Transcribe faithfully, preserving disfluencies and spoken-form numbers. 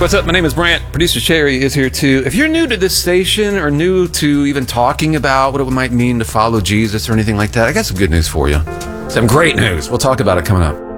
What's up? My name is Brant. Producer Sherry is here too. If you're new to this station or new to even talking about what it might mean to follow Jesus or anything like that, I got some good news for you. Some great news. We'll talk about it coming up.